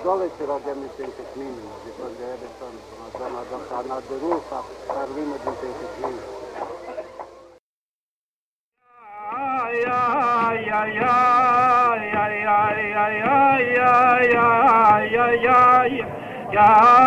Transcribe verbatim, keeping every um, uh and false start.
stolici rodili Pinke Knine, gdje to glede sam, na zona na Derusa, Karlina din Pinke Knine. Ja, ja, ja, ja, ja, ja, ja, ja, ja, ja, ja, ja,